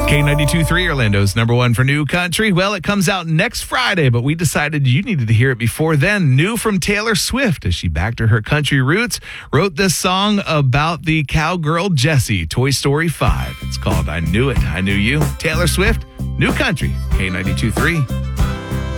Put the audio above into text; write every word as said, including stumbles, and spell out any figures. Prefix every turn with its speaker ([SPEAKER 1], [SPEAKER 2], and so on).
[SPEAKER 1] K ninety-two point three, Orlando's number one for new country. Well, it comes out next Friday, but we decided you needed to hear it before then. New from Taylor Swift as she back to her country roots, wrote this song about the cowgirl Jessie, Toy Story five. It's called I Knew It, I Knew You. Taylor Swift, new country, K ninety-two point three.